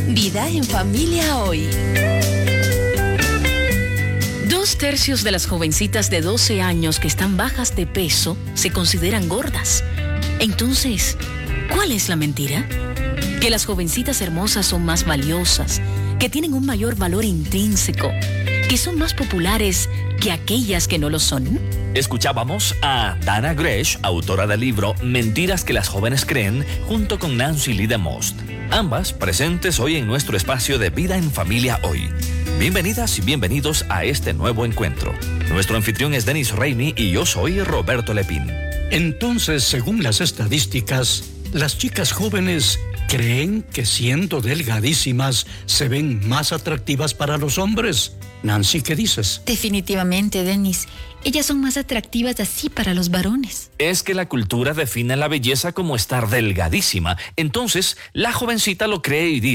Vida en familia hoy. 2/3 de las jovencitas de 12 años que están bajas de peso se consideran gordas. Entonces, ¿cuál es la mentira? Que las jovencitas hermosas son más valiosas, que tienen un mayor valor intrínseco, que son más populares que aquellas que no lo son. Escuchábamos a Dana Gresh, autora del libro Mentiras que las jóvenes creen, junto con Nancy Lee DeMost. Ambas presentes hoy en nuestro espacio de Vida en Familia Hoy. Bienvenidas y bienvenidos a este nuevo encuentro. Nuestro anfitrión es Denis Reini y yo soy Roberto Lepín. Entonces, según las estadísticas, las chicas jóvenes creen que siendo delgadísimas se ven más atractivas para los hombres. Nancy, ¿qué dices? Definitivamente, Denis. Ellas son más atractivas así para los varones. Es que la cultura define la belleza como estar delgadísima. Entonces, la jovencita lo cree y dice: